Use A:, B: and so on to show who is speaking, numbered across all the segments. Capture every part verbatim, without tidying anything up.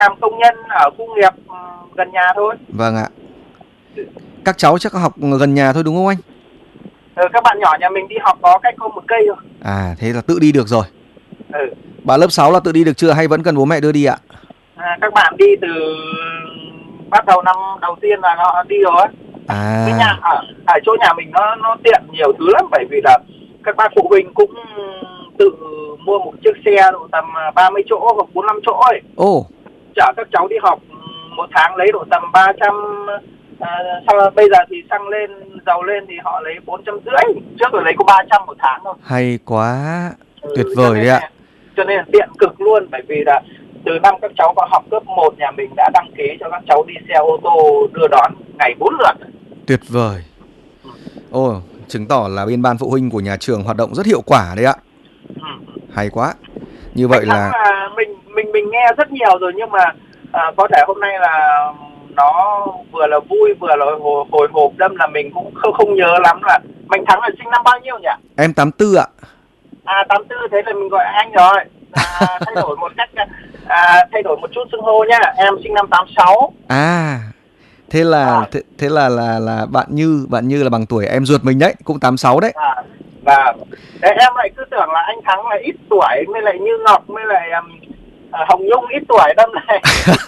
A: làm công nhân ở khu nghiệp ừ, gần nhà thôi.
B: Vâng ạ. Các cháu chắc học gần nhà thôi đúng không anh?
A: Ừ, các bạn nhỏ nhà mình đi học có cách hơn một cây thôi.
B: À, thế là tự đi được rồi.
A: Ừ.
B: Bạn lớp sáu là tự đi được chưa hay vẫn cần bố mẹ đưa đi ạ?
A: À, các bạn đi từ bắt đầu năm đầu tiên là nó đi rồi.
B: À.
A: Cái nhà ở, ở chỗ nhà mình nó nó tiện nhiều thứ lắm, bởi vì là các bác phụ huynh cũng tự mua một chiếc xe độ tầm ba mươi chỗ hoặc bốn mươi lăm chỗ ấy.
B: Ồ. Oh.
A: Chở các cháu đi học một tháng lấy độ tầm ba trăm. À, sau bây giờ thì xăng lên, dầu lên thì họ lấy bốn trăm rưỡi, trước là lấy có ba trăm một tháng thôi.
B: Hay quá,
A: ừ,
B: tuyệt vời đấy ạ.
A: Cho nên là tiện cực luôn, bởi vì là từ năm các cháu vào học cấp một nhà mình đã đăng ký cho các cháu đi xe ô tô đưa đón ngày bốn lượt.
B: Tuyệt vời. Ồ, ừ. oh, chứng tỏ là bên ban phụ huynh của nhà trường hoạt động rất hiệu quả đấy ạ. Ừ. Hay quá. Như vậy là...
A: là mình mình mình nghe rất nhiều rồi, nhưng mà à, có thể hôm nay là nó vừa là vui vừa là hồi, hồi hộp, đâm là mình cũng không không nhớ lắm là Mạnh Thắng là sinh năm bao nhiêu nhỉ?
B: Em tám tư ạ.
A: À tám tư, thế là mình gọi anh rồi. À, thay đổi một cách à, thay đổi một chút xưng hô nhá. Em sinh năm tám sáu.
B: À, thế là
A: à.
B: thế, thế là là là bạn Như, bạn Như là bằng tuổi em ruột mình đấy, cũng tám sáu đấy.
A: À, và thế em lại cứ tưởng là anh Thắng là ít tuổi, mới lại Như Ngọc, mới lại um, Hồng Nhung ít tuổi đâm này.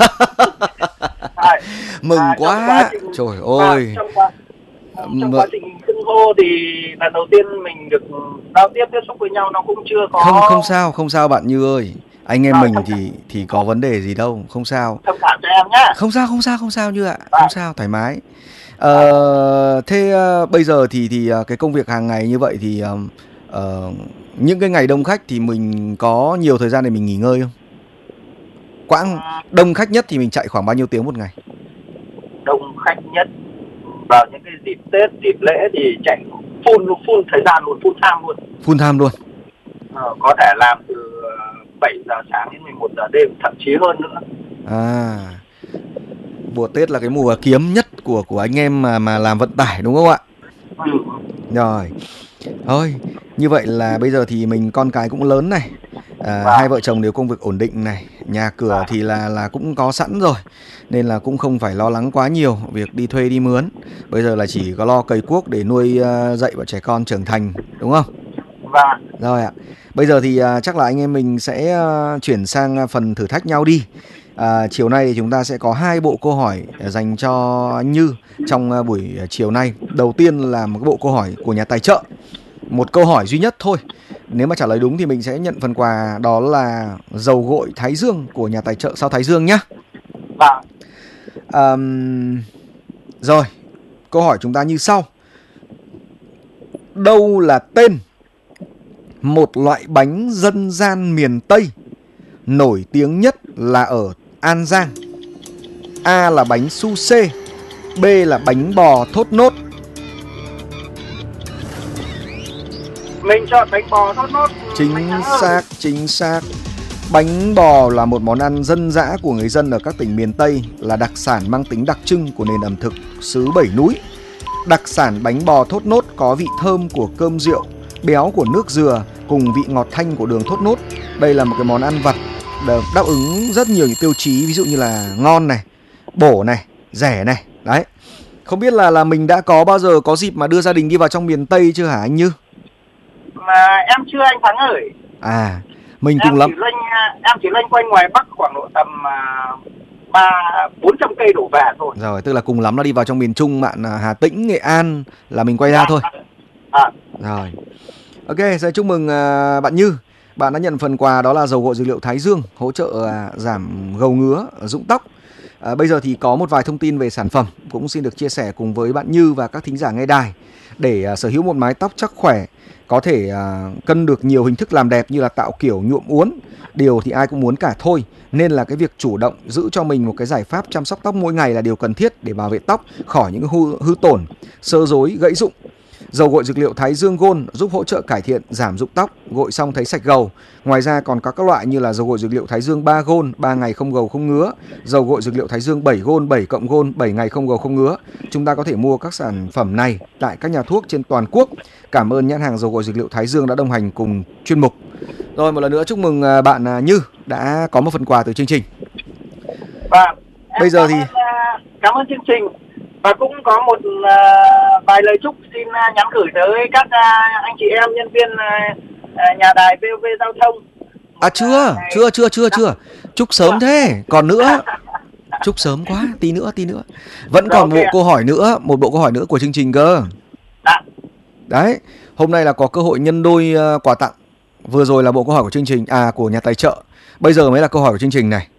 A: à,
B: Mừng
A: à,
B: quá.
A: quá trình,
B: trời ơi.
A: À, trong quá, trong quá trình xưng hô thì lần đầu tiên mình được giao tiếp tiếp xúc với nhau nó cũng chưa có.
B: Không không sao, không sao bạn Như ơi. Anh em
A: à,
B: mình thì thì có vấn đề gì đâu, không sao.
A: Thông cảm cho em nhá.
B: Không sao, không sao, không sao Như ạ.
A: à.
B: Không sao, thoải mái. Ờ, thế uh, bây giờ thì thì uh, cái công việc hàng ngày như vậy thì uh, uh, những cái ngày đông khách thì mình có nhiều thời gian để mình nghỉ ngơi không? Quãng đông khách nhất thì mình chạy khoảng bao nhiêu tiếng một ngày?
A: Đông khách nhất vào những cái dịp Tết, dịp lễ thì chạy full full thời gian luôn, full time luôn.
B: Full time luôn.
A: Ờ, có thể làm từ bảy giờ sáng đến mười một giờ đêm, thậm chí hơn nữa.
B: À, mùa Tết là cái mùa kiếm nhất của của anh em mà mà làm vận tải đúng không ạ?
A: Ừ.
B: Rồi. Thôi, như vậy là bây giờ thì mình con cái cũng lớn này. À, hai vợ chồng đều công việc ổn định này, nhà cửa thì là là cũng có sẵn rồi, nên là cũng không phải lo lắng quá nhiều việc đi thuê đi mướn. Bây giờ là chỉ có lo cày cuốc để nuôi uh, dạy bọn trẻ con trưởng thành, đúng không?
A: Vâng.
B: Rồi ạ. Bây giờ thì uh, chắc là anh em mình sẽ uh, chuyển sang phần thử thách nhau đi. À, chiều nay thì chúng ta sẽ có hai bộ câu hỏi dành cho anh Như trong uh, buổi chiều nay. Đầu tiên là một cái bộ câu hỏi của nhà tài trợ, một câu hỏi duy nhất thôi. Nếu mà trả lời đúng thì mình sẽ nhận phần quà, đó là dầu gội Thái Dương của nhà tài trợ Sao Thái Dương nhé.
A: Vâng.
B: À, rồi, câu hỏi chúng ta như sau. Đâu là tên một loại bánh dân gian miền Tây nổi tiếng nhất là ở An Giang? A là bánh su xê, B là bánh bò thốt nốt.
A: Mình chọn bánh bò thốt nốt.
B: Chính xác, chính xác. Bánh bò là một món ăn dân dã của người dân ở các tỉnh miền Tây, là đặc sản mang tính đặc trưng của nền ẩm thực xứ Bảy Núi. Đặc sản bánh bò thốt nốt có vị thơm của cơm rượu, béo của nước dừa cùng vị ngọt thanh của đường thốt nốt. Đây là một cái món ăn vặt đáp ứng rất nhiều những tiêu chí, ví dụ như là ngon này, bổ này, rẻ này. Đấy. Không biết là là mình đã có bao giờ có dịp mà đưa gia đình đi vào trong miền Tây chưa hả anh Như?
A: Mà em chưa anh Thắng ơi.
B: À, mình
A: em
B: cùng lắm.
A: Chỉ loanh, em chỉ loanh quanh ngoài Bắc khoảng độ tầm ba bốn trăm cây đổ về thôi.
B: Rồi, tức là cùng lắm là đi vào trong miền Trung, bạn Hà Tĩnh, Nghệ An là mình quay ra
A: à,
B: thôi.
A: À.
B: Rồi. Ok, sẽ chúc mừng uh, bạn Như. Bạn đã nhận phần quà đó là dầu gội dược liệu Thái Dương, hỗ trợ uh, giảm gầu ngứa, rụng tóc. À, bây giờ thì có một vài thông tin về sản phẩm cũng xin được chia sẻ cùng với bạn Như và các thính giả nghe đài. Để uh, sở hữu một mái tóc chắc khỏe, có thể uh, cân được nhiều hình thức làm đẹp như là tạo kiểu nhuộm uốn, điều thì ai cũng muốn cả thôi. Nên là cái việc chủ động giữ cho mình một cái giải pháp chăm sóc tóc mỗi ngày là điều cần thiết để bảo vệ tóc khỏi những hư, hư tổn, xơ rối, gãy rụng. Dầu gội dược liệu Thái Dương Gold giúp hỗ trợ cải thiện, giảm rụng tóc, gội xong thấy sạch gầu. Ngoài ra còn có các loại như là dầu gội dược liệu Thái Dương ba Gold, ba ngày không gầu không ngứa, dầu gội dược liệu Thái Dương bảy Gold, bảy cộng Gold, bảy ngày không gầu không ngứa. Chúng ta có thể mua các sản phẩm này tại các nhà thuốc trên toàn quốc. Cảm ơn nhãn hàng dầu gội dược liệu Thái Dương đã đồng hành cùng chuyên mục. Rồi, một lần nữa chúc mừng bạn Như đã có một phần quà từ chương trình.
A: Vâng.
B: Bây giờ
A: cảm
B: thì
A: ơn, cảm ơn chương trình, và cũng có một uh, vài lời chúc xin uh, nhắn gửi tới các uh, anh chị em nhân viên uh, nhà đài vê o vê Giao thông.
B: À chưa, chưa, chưa, chưa, chưa. Chúc sớm thế, còn nữa. Chúc sớm quá, tí nữa, tí nữa. Vẫn còn một bộ câu hỏi nữa, một bộ câu hỏi nữa của chương trình cơ. Đấy, hôm nay là có cơ hội nhân đôi uh, quà tặng. Vừa rồi là bộ câu hỏi của chương trình, à của nhà tài trợ. Bây giờ mới là câu hỏi của chương trình này.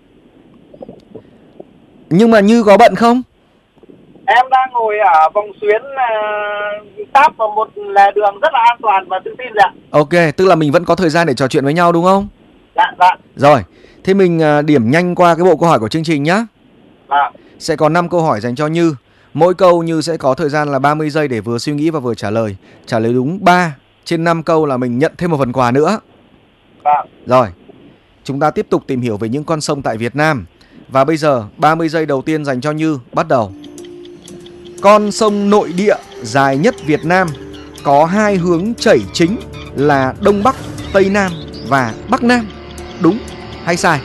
B: Nhưng mà Như có bận không?
A: Em đang ngồi ở vòng xuyến uh, táp vào một lề đường rất là an toàn và tự tin ạ.
B: Ok, tức là mình vẫn có thời gian để trò chuyện với nhau đúng không?
A: Dạ, dạ.
B: Rồi, thế mình uh, điểm nhanh qua cái bộ câu hỏi của chương trình nhá.
A: Dạ.
B: Sẽ có năm câu hỏi dành cho Như. Mỗi câu Như sẽ có thời gian là ba mươi giây để vừa suy nghĩ và vừa trả lời. Trả lời đúng ba trên năm câu là mình nhận thêm một phần quà nữa.
A: Dạ.
B: Rồi, chúng ta tiếp tục tìm hiểu về những con sông tại Việt Nam. Và bây giờ ba mươi giây đầu tiên dành cho Như, bắt đầu. Con sông nội địa dài nhất Việt Nam có hai hướng chảy chính là Đông Bắc, Tây Nam và Bắc Nam. Đúng hay sai?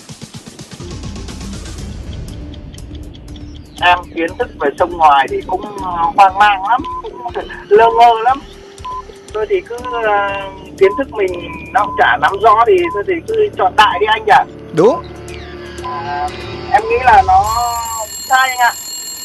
A: Em kiến thức về sông ngoài thì cũng hoang mang lắm, cũng lơ ngơ lắm. Tôi thì cứ uh, kiến thức mình nó cũng chả nắm rõ thì tôi thì cứ chọn đại đi anh ạ.
B: Đúng.
A: À, em nghĩ là nó sai anh ạ.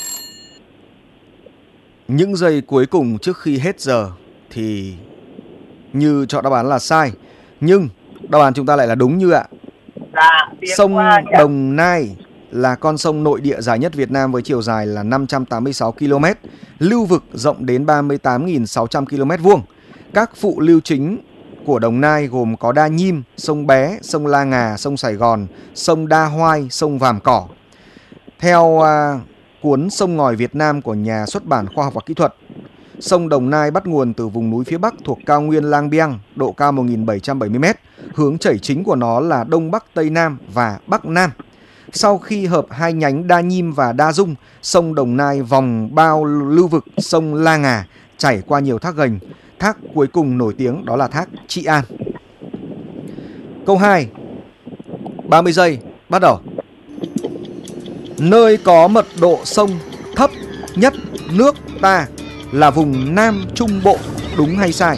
B: Những giây cuối cùng trước khi hết giờ thì Như chọn đáp án là sai. Nhưng đáp án chúng ta lại là đúng Như ạ.
A: Dạ,
B: sông Đồng Nai là con sông nội địa dài nhất Việt Nam với chiều dài là năm trăm tám mươi sáu ki lô mét, lưu vực rộng đến ba mươi tám nghìn sáu trăm ki lô mét vuông. Các phụ lưu chính của Đồng Nai gồm có Đa Nhiêm, sông Bé, sông La Ngà, sông Sài Gòn, sông Đa Hoai, sông Vàm Cỏ. Theo uh, cuốn Sông Ngòi Việt Nam của nhà xuất bản Khoa học và Kỹ thuật, sông Đồng Nai bắt nguồn từ vùng núi phía Bắc thuộc cao nguyên Lang Biang, độ cao một nghìn bảy trăm bảy mươi mét. Hướng chảy chính của nó là Đông Bắc, Tây Nam và Bắc Nam. Sau khi hợp hai nhánh Đa Nhiêm và Đa Dung, sông Đồng Nai vòng bao lưu vực sông La Ngà, chảy qua nhiều thác gành. Thác cuối cùng nổi tiếng đó là thác Trị An. Câu hai, ba mươi giây, bắt đầu. Nơi có mật độ sông thấp nhất nước ta là vùng Nam Trung Bộ, đúng hay sai?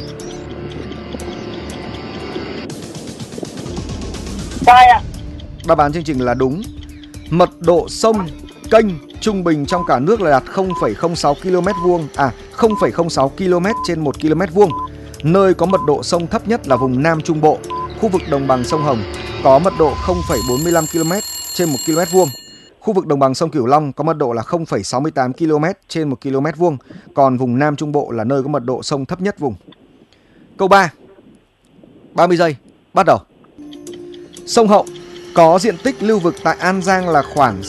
A: Sai ạ.
B: Đáp án chương trình là đúng. Mật độ sông, kênh trung bình trong cả nước là đạt không phẩy không sáu ki lô mét vuông, à không phẩy không sáu ki lô mét trên một ki lô mét vuông. Nơi có mật độ sông thấp nhất là vùng Nam Trung Bộ. Khu vực đồng bằng sông Hồng có mật độ không phẩy bốn mươi lăm ki lô mét trên một ki lô mét vuông. Khu vực đồng bằng sông Cửu Long có mật độ là không phẩy sáu mươi tám ki lô mét trên một ki lô mét vuông. Còn vùng Nam Trung Bộ là nơi có mật độ sông thấp nhất vùng. Câu ba, ba mươi giây, bắt đầu. Sông Hậu có diện tích lưu vực tại An Giang là khoảng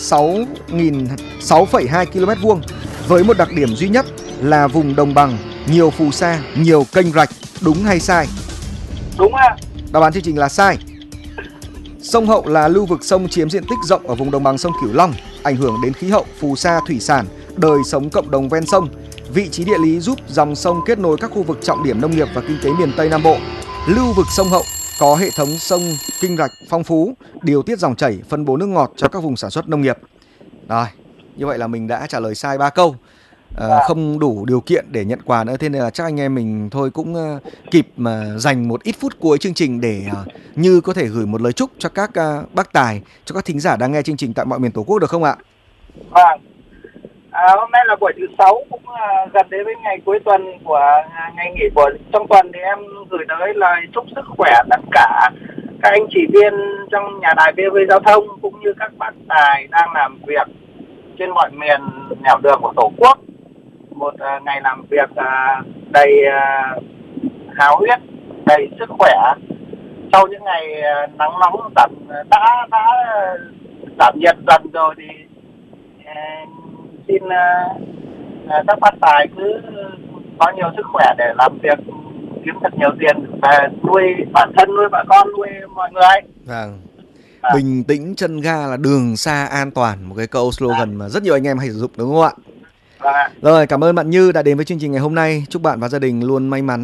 B: sáu phẩy hai ki lô mét vuông với một đặc điểm duy nhất là vùng đồng bằng, nhiều phù sa, nhiều kênh rạch, đúng hay sai?
A: Đúng ạ.
B: Đáp án chương trình là sai. Sông Hậu là lưu vực sông chiếm diện tích rộng ở vùng đồng bằng sông Cửu Long, ảnh hưởng đến khí hậu, phù sa, thủy sản, đời sống cộng đồng ven sông. Vị trí địa lý giúp dòng sông kết nối các khu vực trọng điểm nông nghiệp và kinh tế miền Tây Nam Bộ. Lưu vực sông Hậu có hệ thống sông kinh rạch phong phú, điều tiết dòng chảy, phân bố nước ngọt cho các vùng sản xuất nông nghiệp. Rồi, như vậy là mình đã trả lời sai ba câu. À, không đủ điều kiện để nhận quà nữa, thế nên là chắc anh em mình thôi cũng uh, kịp mà dành một ít phút cuối chương trình để uh, Như có thể gửi một lời chúc cho các uh, bác tài, cho các thính giả đang nghe chương trình tại mọi miền Tổ quốc được không ạ?
A: Vâng. À, hôm nay là buổi thứ sáu, cũng uh, gần đến với ngày cuối tuần của uh, ngày nghỉ của trong tuần, thì em gửi tới lời chúc sức khỏe tất cả các anh chỉ viên trong nhà đài vê o vê Giao thông cũng như các bác tài đang làm việc trên mọi miền nẻo đường của Tổ quốc. Một uh, ngày làm việc uh, đầy uh, háo huyết, đầy sức khỏe. Sau những ngày uh, nắng nóng giảm đã đã giảm nhiệt dần rồi thì uh, xin uh, uh, các bác tài cứ có nhiều sức khỏe để làm việc, kiếm thật nhiều tiền về nuôi bản thân, nuôi bà con, nuôi mọi người.
B: Vâng. À. Bình tĩnh chân ga là đường xa an toàn, một cái câu slogan à. mà rất nhiều anh em hay sử dụng đúng không ạ?
A: À.
B: Rồi, cảm ơn bạn Như đã đến với chương trình ngày hôm nay. Chúc bạn và gia đình luôn may mắn,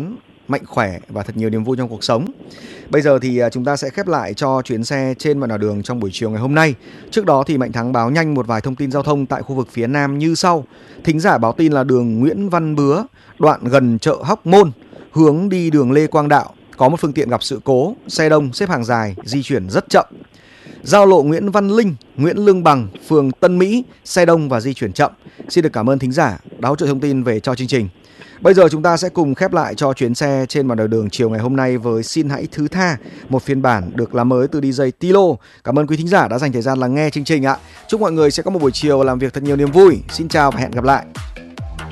B: mạnh khỏe và thật nhiều niềm vui trong cuộc sống. Bây giờ thì chúng ta sẽ khép lại cho chuyến xe trên và nẻo đường trong buổi chiều ngày hôm nay. Trước đó thì Mạnh Thắng báo nhanh một vài thông tin giao thông tại khu vực phía Nam như sau. Thính giả báo tin là đường Nguyễn Văn Bứa, đoạn gần chợ Hóc Môn, hướng đi đường Lê Quang Đạo, có một phương tiện gặp sự cố, xe đông xếp hàng dài, di chuyển rất chậm. Giao lộ Nguyễn Văn Linh, Nguyễn Lương Bằng, phường Tân Mỹ, xe đông và di chuyển chậm. Xin được cảm ơn thính giả đã hỗ trợ thông tin về cho chương trình. Bây giờ chúng ta sẽ cùng khép lại cho chuyến xe trên bản đồ đường chiều ngày hôm nay với Xin Hãy Thứ Tha, một phiên bản được làm mới từ đi jây Tilo. Cảm ơn quý thính giả đã dành thời gian lắng nghe chương trình ạ. Chúc mọi người sẽ có một buổi chiều làm việc thật nhiều niềm vui. Xin chào và hẹn gặp lại.